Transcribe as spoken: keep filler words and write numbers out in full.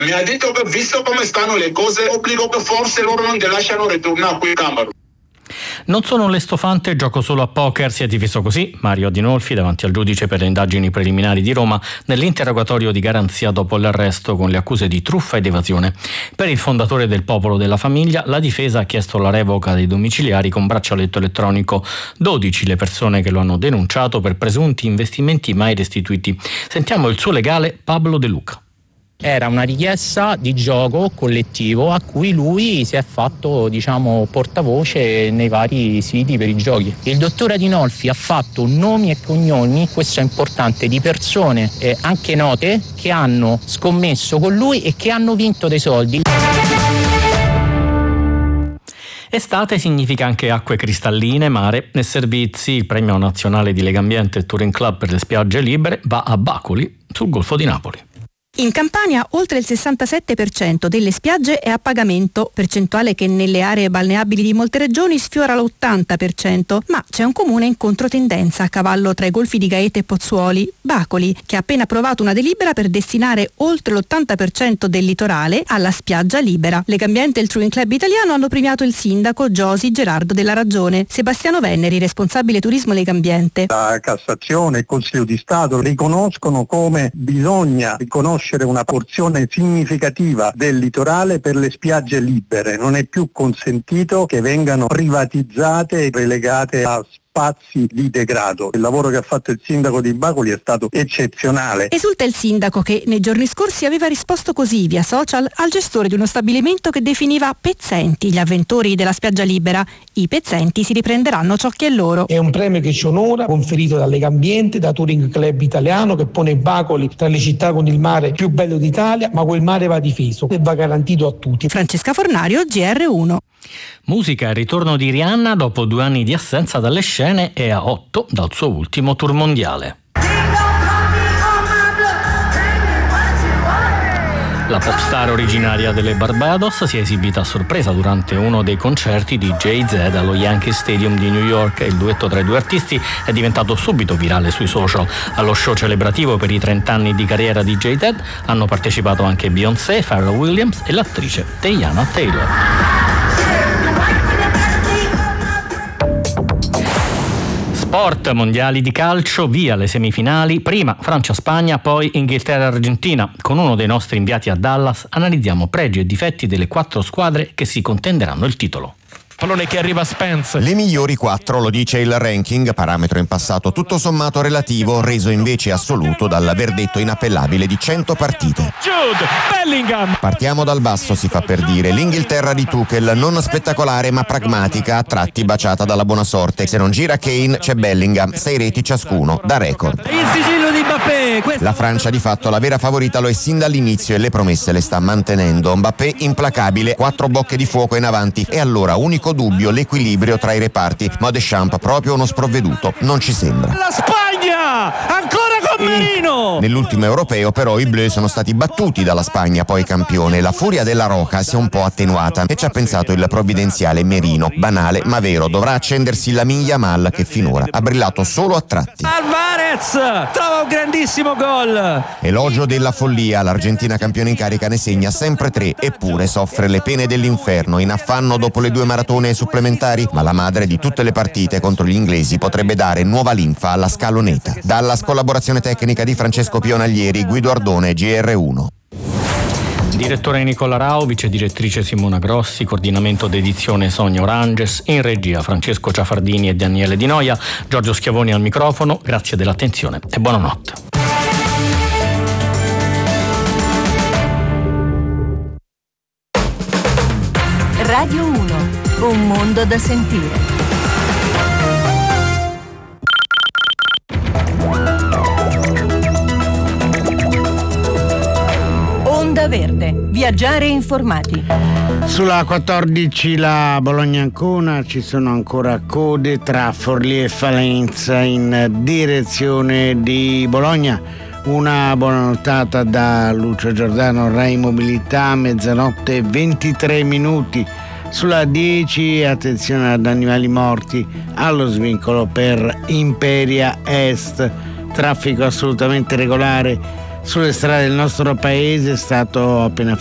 Mi ha detto che visto come stanno le cose, obbligo che forse loro non ti lasciano ritornare qui in Camerun. Non sono un lestofante, gioco solo a poker, si è difeso così Mario Adinolfi davanti al giudice per le indagini preliminari di Roma nell'interrogatorio di garanzia dopo l'arresto con le accuse di truffa ed evasione. Per il fondatore del Popolo della Famiglia, la difesa ha chiesto la revoca dei domiciliari con braccialetto elettronico. dodici le persone che lo hanno denunciato per presunti investimenti mai restituiti. Sentiamo il suo legale Pablo De Luca. Era una richiesta di gioco collettivo a cui lui si è fatto, diciamo, portavoce nei vari siti per i giochi. Il dottor Adinolfi ha fatto nomi e cognomi, questo è importante, di persone eh, anche note che hanno scommesso con lui e che hanno vinto dei soldi. Estate significa anche acque cristalline, mare e servizi. Il premio nazionale di Legambiente e Touring Club per le spiagge libere va a Bacoli, sul Golfo di Napoli. In Campania oltre il sessantasette per cento delle spiagge è a pagamento, percentuale che nelle aree balneabili di molte regioni sfiora l'ottanta per cento, ma c'è un comune in controtendenza a cavallo tra i golfi di Gaeta e Pozzuoli, Bacoli, che ha appena approvato una delibera per destinare oltre l'ottanta per cento del litorale alla spiaggia libera. Legambiente e il Touring Club italiano hanno premiato il sindaco Giosi Gerardo della Ragione. Sebastiano Venneri, responsabile turismo Legambiente. La Cassazione e il Consiglio di Stato riconoscono come bisogna riconoscere una porzione significativa del litorale per le spiagge libere. Non è più consentito che vengano privatizzate e relegate a spazi di degrado. Il lavoro che ha fatto il sindaco di Bacoli è stato eccezionale. Esulta il sindaco che nei giorni scorsi aveva risposto così via social al gestore di uno stabilimento che definiva pezzenti gli avventori della spiaggia libera. I pezzenti si riprenderanno ciò che è loro. È un premio che ci onora, conferito da Legambiente, da Touring Club italiano, che pone Bacoli tra le città con il mare più bello d'Italia, ma quel mare va difeso e va garantito a tutti. Francesca Fornario, G R uno. Musica, il ritorno di Rihanna dopo due anni di assenza dalle scene e a otto dal suo ultimo tour mondiale. La popstar originaria delle Barbados si è esibita a sorpresa durante uno dei concerti di Jay-Z allo Yankee Stadium di New York. Il duetto tra i due artisti è diventato subito virale sui social. Allo show celebrativo per i trenta anni di carriera di Jay-Z hanno partecipato anche Beyoncé, Pharrell Williams e l'attrice Teyana Taylor. Sport, mondiali di calcio, via le semifinali, prima Francia-Spagna, poi Inghilterra-Argentina. Con uno dei nostri inviati a Dallas analizziamo pregi e difetti delle quattro squadre che si contenderanno il titolo. Pallone che arriva a Spence. Le migliori quattro, lo dice il ranking, parametro in passato tutto sommato relativo, reso invece assoluto dal verdetto inappellabile di cento partite. Jude Bellingham. Partiamo dal basso, si fa per dire. L'Inghilterra di Tuchel, non spettacolare ma pragmatica, a tratti baciata dalla buona sorte. Se non gira Kane c'è Bellingham, sei reti ciascuno, da record. Il sigillo di Mbappé. Questa... La Francia di fatto la vera favorita lo è sin dall'inizio e le promesse le sta mantenendo. Mbappé implacabile, quattro bocche di fuoco in avanti e allora unico dubbio l'equilibrio tra i reparti, ma Deschamps proprio uno sprovveduto non ci sembra. La Spagna ancora con Merino. Nell'ultimo europeo però i blu sono stati battuti dalla Spagna, poi campione. La furia della Roca si è un po' attenuata e ci ha pensato il provvidenziale Merino. Banale ma vero, dovrà accendersi la Yamal che finora ha brillato solo a tratti. Alvarez trova un grandissimo gol. Elogio della follia, l'Argentina campione in carica ne segna sempre tre, eppure soffre le pene dell'inferno in affanno dopo le due maratone supplementari, ma la madre di tutte le partite contro gli inglesi potrebbe dare nuova linfa alla scaloneta. Dalla collaborazione tecnica di Francesco Pionaglieri, Guido Ardone, G R uno. Direttore Nicola Rao, vice direttrice Simona Grossi, coordinamento d'edizione Sonia Oranges, in regia Francesco Ciafardini e Daniele Di Noia, Giorgio Schiavoni al microfono. Grazie dell'attenzione e buonanotte. Radio uno. Un mondo da sentire. Onda Verde. Viaggiare informati. Sulla quattordici la Bologna-Ancona ci sono ancora code tra Forlì e Falenza in direzione di Bologna. Una buona nottata da Lucio Giordano, Rai Mobilità, mezzanotte e ventitré minuti. Sulla dieci, attenzione ad animali morti allo svincolo per Imperia Est. Traffico assolutamente regolare sulle strade del nostro paese è stato appena